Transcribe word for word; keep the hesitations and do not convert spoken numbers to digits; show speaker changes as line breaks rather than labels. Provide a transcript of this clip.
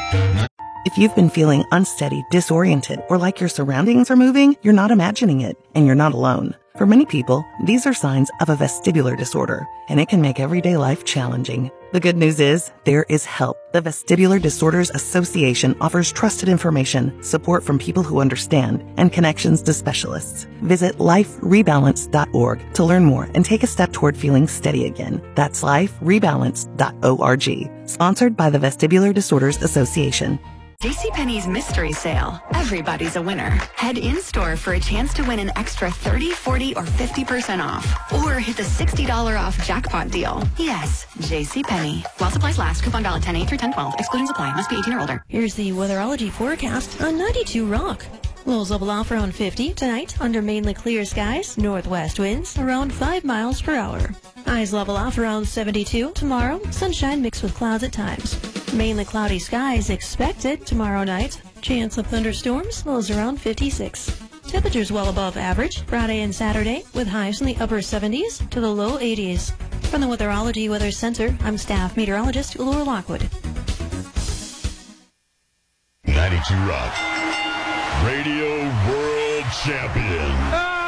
If you've been feeling unsteady, disoriented, or like your surroundings are moving, you're not imagining it, and you're not alone. For many people, these are signs of a vestibular disorder, and it can make everyday life challenging. The good news is, there is help. The Vestibular Disorders Association offers trusted information, support from people who understand, and connections to specialists. Visit life rebalance dot org to learn more and take a step toward feeling steady again. That's life rebalance dot org. Sponsored by the Vestibular Disorders Association.
JCPenney's mystery sale. Everybody's a winner. Head in-store for a chance to win an extra thirty, forty, or fifty percent off. Or hit the sixty dollars off jackpot deal. Yes, JCPenney. While supplies last. Coupon valid ten eight through ten twelve. Excluding supply. Must be eighteen or older.
Here's the weatherology forecast on ninety-two Rock. Lows level off around fifty tonight under mainly clear skies. Northwest winds around five miles per hour. Highs level off around seventy-two tomorrow. Sunshine mixed with clouds at times. Mainly cloudy skies expected tomorrow night. Chance of thunderstorms, lows around fifty-six. Temperatures well above average Friday and Saturday with highs in the upper seventies to the low eighties. From the Weatherology Weather Center, I'm staff meteorologist Laura Lockwood.
ninety-two Rock. Radio World Champion.